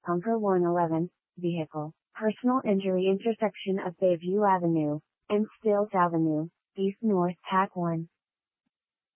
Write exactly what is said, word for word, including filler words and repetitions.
Conquer one eleven, vehicle, personal injury intersection of Bayview Avenue and Stills Avenue, East North Tack one.